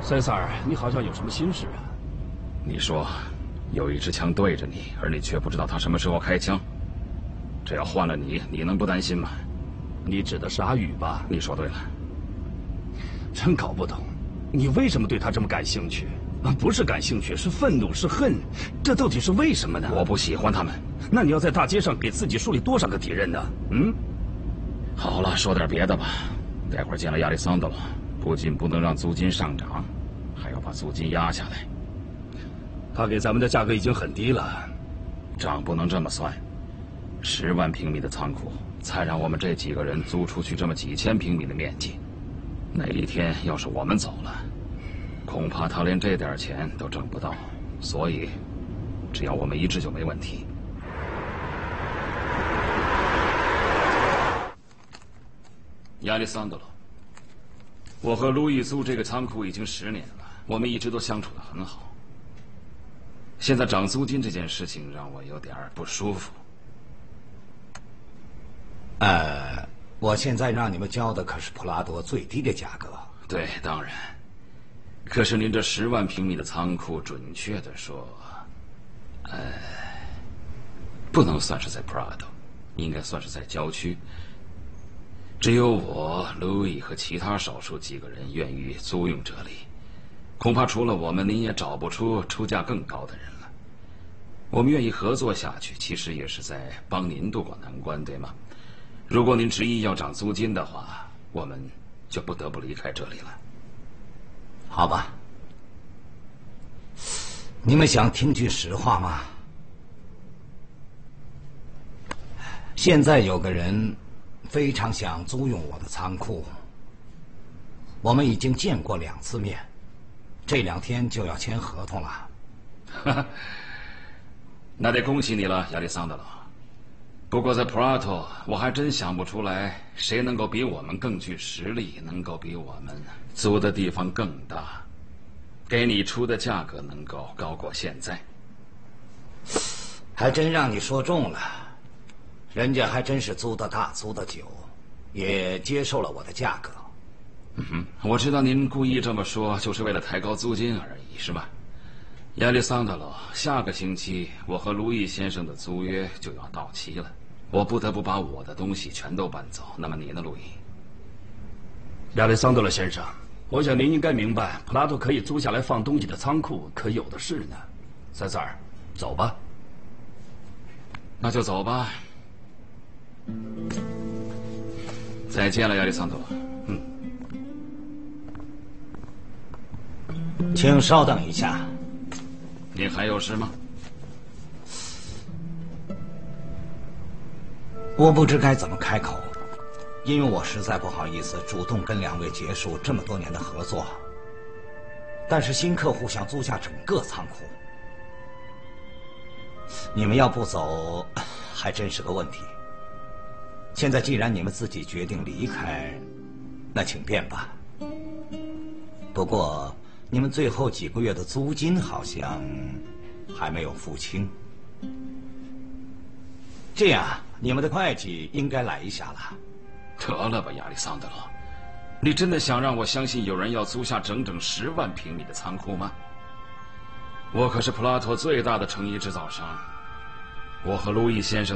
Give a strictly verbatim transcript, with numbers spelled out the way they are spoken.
塞萨尔，你好像有什么心事啊？ 你说，有一支枪对着你，而你却不知道他什么时候开枪。这要换了你，你能不担心吗？ 你指的是阿宇吧？ 你说对了。 真搞不懂，你为什么对他这么感兴趣？啊，不是感兴趣，是愤怒，是恨，这到底是为什么呢？ 我不喜欢他们。 那你要在大街上给自己树立多少个敌人呢？嗯。 好了，说点别的吧。待会儿见了亚历桑德罗，不仅不能让租金上涨，还要把租金压下来。 他给咱们的价格已经很低了， 账不能这么算。十万平米的仓库，才让我们这几个人租出去这么几千平米的面积。哪一天要是我们走了，恐怕他连这点钱都挣不到。所以，只要我们一致就没问题。亚历桑德罗，我和路易租这个仓库已经十年了，我们一直都相处得很好。现在涨租金这件事情让我有点不舒服。 呃，我现在让你们交的可是普拉多最低的价格。 对，当然。可是您这十万平米的仓库，准确的说，呃，不能算是在普拉多，应该算是在郊区。只有我、路易和其他少数几个人愿意租用这里，恐怕除了我们，您也找不出出价更高的人了。我们愿意合作下去，其实也是在帮您渡过难关，对吗？如果您执意要涨租金的话，我们就不得不离开这里了。 好吧，你们想听句实话吗？现在有个人非常想租用我的仓库，我们已经见过两次面，这两天就要签合同了。 哈哈，那得恭喜你了，亚历桑德罗。不过在普拉托，我还真想不出来谁能够比我们更具实力，能够比我们租的地方更大，给你出的价格能够高过现在。 还真让你说中了，人家还真是租的大，租的久，也接受了我的价格。 嗯哼，我知道您故意这么说，就是为了抬高租金而已，是吧？亚历桑德罗，下个星期我和路易先生的租约就要到期了，我不得不把我的东西全都搬走。那么你呢，路易？ 亚历桑德罗先生，我想您应该明白，普拉多可以租下来放东西的仓库可有的是呢。塞萨尔，走吧。 那就走吧。再见了，亚历桑德罗。 嗯。 请稍等一下。 你还有事吗？ 我不知该怎么开口，因为我实在不好意思主动跟两位结束这么多年的合作。但是新客户想租下整个仓库，你们要不走，还真是个问题。现在既然你们自己决定离开，那请便吧。不过你们最后几个月的租金好像还没有付清。这样，你们的会计应该来一下了。 得了吧，亚历桑德罗，你真的想让我相信有人要租下整整十万平米的仓库吗？我可是普拉托最大的成衣制造商，我和路易先生